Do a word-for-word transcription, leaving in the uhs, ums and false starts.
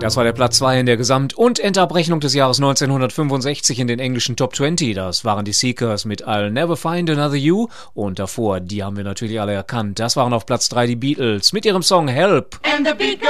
Das war der Platz zwei in der Gesamt- und Endabrechnung des Jahres neunzehnhundertfünfundsechzig in den englischen Top zwanzig. Das waren die Seekers mit I'll Never Find Another You. Und davor, die haben wir natürlich alle erkannt. Das waren auf Platz drei die Beatles mit ihrem Song Help.